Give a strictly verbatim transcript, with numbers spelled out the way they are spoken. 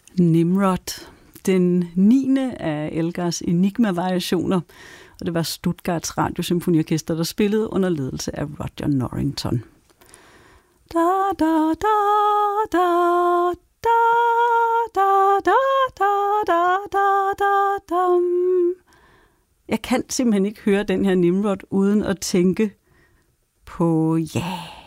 Nimrod, den niende af Elgars Enigma-variationer, og det var Stuttgarts Radiosymfoniorkester, der spillede under ledelse af Roger Norrington. Da, da, da, da, da, da, da, da, da, da, da. Jeg kan simpelthen ikke høre den her Nimrod uden at tænke på, ja... Yeah.